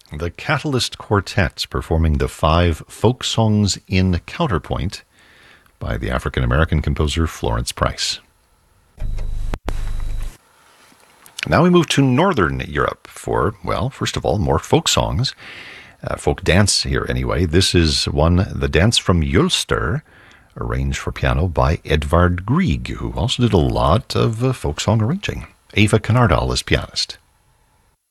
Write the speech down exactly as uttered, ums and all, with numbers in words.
The Catalyst Quartet performing the five folk songs in Counterpoint by the African-American composer Florence Price. Now we move to Northern Europe for, well, first of all, more folk songs. Uh, folk dance here anyway. This is one, the Dance from Ulster, arranged for piano by Edvard Grieg, who also did a lot of uh, folk song arranging. Ava Canardal is pianist.